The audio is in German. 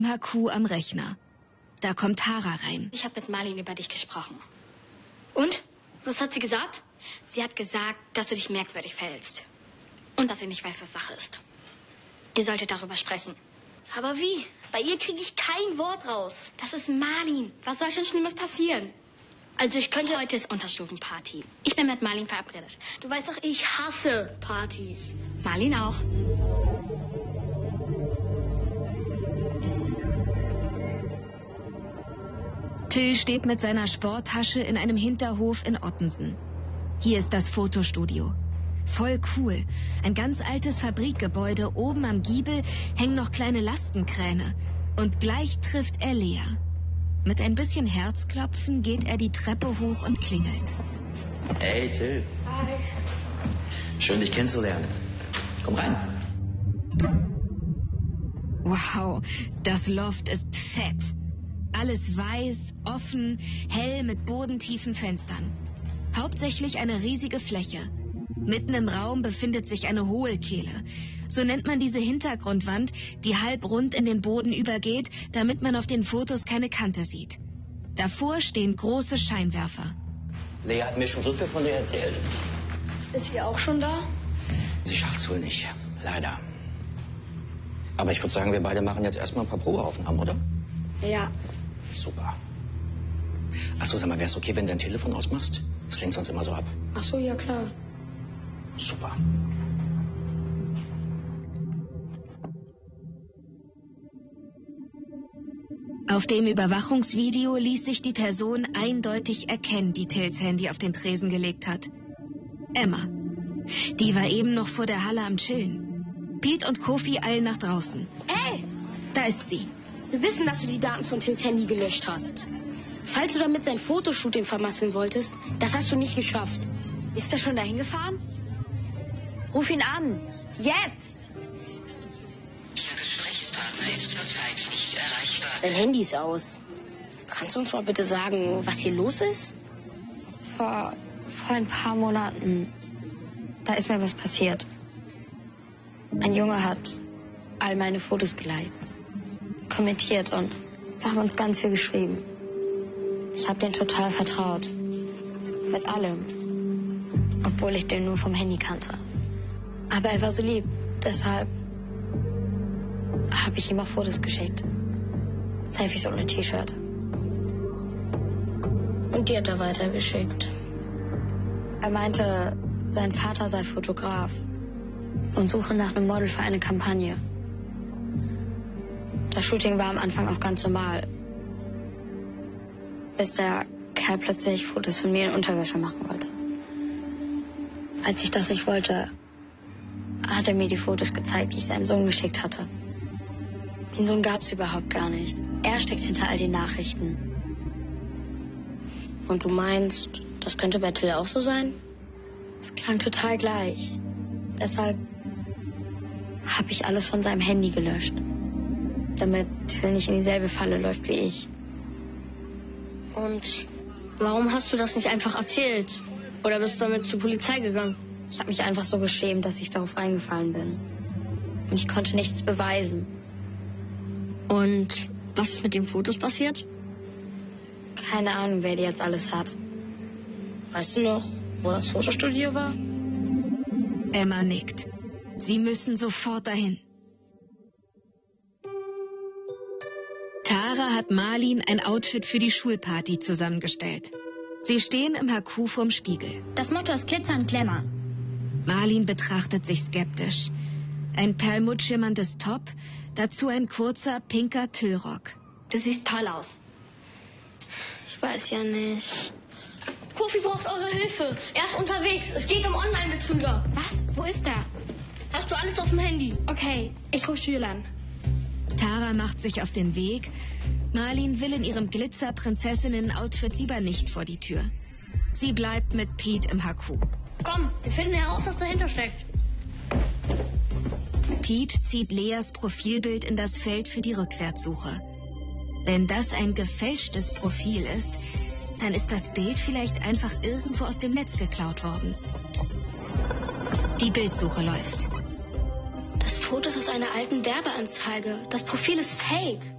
Haku am Rechner. Da kommt Tara rein. Ich habe mit Marlin über dich gesprochen. Und? Was hat sie gesagt? Sie hat gesagt, dass du dich merkwürdig verhältst. Und dass sie nicht weiß, was Sache ist. Ihr solltet darüber sprechen. Aber wie? Bei ihr kriege ich kein Wort raus. Das ist Marlin. Was soll schon Schlimmes passieren? Also heute ist Unterstufenparty. Ich bin mit Marlin verabredet. Du weißt doch, ich hasse Partys. Marlin auch. Till steht mit seiner Sporttasche in einem Hinterhof in Ottensen. Hier ist das Fotostudio. Voll cool. Ein ganz altes Fabrikgebäude. Oben am Giebel hängen noch kleine Lastenkräne. Und gleich trifft er Lea. Mit ein bisschen Herzklopfen geht er die Treppe hoch und klingelt. Hey, Till. Hi. Schön, dich kennenzulernen. Komm rein. Wow, das Loft ist fett. Alles weiß, offen, hell mit bodentiefen Fenstern. Hauptsächlich eine riesige Fläche. Mitten im Raum befindet sich eine Hohlkehle. So nennt man diese Hintergrundwand, die halb rund in den Boden übergeht, damit man auf den Fotos keine Kante sieht. Davor stehen große Scheinwerfer. Lea hat mir schon so viel von dir erzählt. Ist sie auch schon da? Sie schafft's wohl nicht, leider. Aber ich würde sagen, wir beide machen jetzt erstmal ein paar Probeaufnahmen, oder? Ja. Super. Achso, sag mal, wär's okay, wenn du dein Telefon ausmachst? Das lenkt sonst immer so ab. Ach so, ja klar. Super. Auf dem Überwachungsvideo ließ sich die Person eindeutig erkennen, die Tills Handy auf den Tresen gelegt hat. Emma. Die war eben noch vor der Halle am Chillen. Pete und Kofi eilen nach draußen. Ey! Da ist sie. Wir wissen, dass du die Daten von Tills Handy gelöscht hast. Falls du damit sein Fotoshooting vermasseln wolltest, das hast du nicht geschafft. Ist er schon dahin gefahren? Ruf ihn an. Jetzt! Ihr Gesprächspartner ist zurzeit nicht erreichbar. Sein Handy ist aus. Kannst du uns mal bitte sagen, was hier los ist? Vor ein paar Monaten, da ist mir was passiert. Ein Junge hat all meine Fotos geliked, kommentiert und wir haben uns ganz viel geschrieben. Ich habe den total vertraut. Mit allem. Obwohl ich den nur vom Handy kannte. Aber er war so lieb. Deshalb habe ich ihm auch Fotos geschickt. Selfies ohne T-Shirt. Und die hat er weitergeschickt. Er meinte, sein Vater sei Fotograf und suche nach einem Model für eine Kampagne. Das Shooting war am Anfang auch ganz normal. Bis der Kerl plötzlich Fotos von mir in Unterwäsche machen wollte. Als ich das nicht wollte, hat er mir die Fotos gezeigt, die ich seinem Sohn geschickt hatte. Den Sohn gab es überhaupt gar nicht. Er steckt hinter all den Nachrichten. Und du meinst, das könnte bei Till auch so sein? Es klang total gleich. Deshalb habe ich alles von seinem Handy gelöscht. Damit Till nicht in dieselbe Falle läuft wie ich. Und warum hast du das nicht einfach erzählt? Oder bist du damit zur Polizei gegangen? Ich habe mich einfach so geschämt, dass ich darauf reingefallen bin. Und ich konnte nichts beweisen. Und was ist mit den Fotos passiert? Keine Ahnung, wer die jetzt alles hat. Weißt du noch, wo das Fotostudio war? Emma nickt. Sie müssen sofort dahin. Tara hat Marlin ein Outfit für die Schulparty zusammengestellt. Sie stehen im Haku vorm Spiegel. Das Motto ist Glitzer und Glamour. Marlin betrachtet sich skeptisch. Ein perlmuttschimmerndes Top, dazu ein kurzer, pinker Tüllrock. Du siehst toll aus. Ich weiß ja nicht. Kofi braucht eure Hilfe. Er ist unterwegs. Es geht um Online-Betrüger. Was? Wo ist er? Hast du alles auf dem Handy? Okay, ich rufe Schülern. Tara macht sich auf den Weg. Marlin will in ihrem Glitzer-Prinzessinnen-Outfit lieber nicht vor die Tür. Sie bleibt mit Pete im Haku. Komm, wir finden heraus, was dahinter steckt. Pete zieht Leas Profilbild in das Feld für die Rückwärtssuche. Wenn das ein gefälschtes Profil ist, dann ist das Bild vielleicht einfach irgendwo aus dem Netz geklaut worden. Die Bildsuche läuft. Das Foto ist aus einer alten Werbeanzeige. Das Profil ist fake.